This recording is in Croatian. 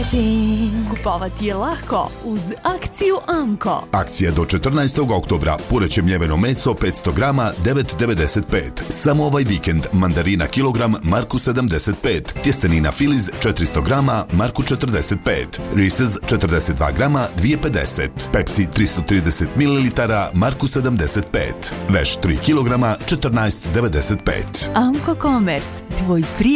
marketing. Kupovati je lako uz akciju Amko. Akcija do 14. oktobra. Pureće mljeveno meso 500 grama 9,95. Samo ovaj vikend mandarina kilogram Marku 75. Tjestenina Filiz 400 grama Marku 45. Reese's 42 grama 2,50. Pepsi 330 ml Marku 75. Veš 3 kilograma 14,95. Amko Komerc, tvoj prijatelj.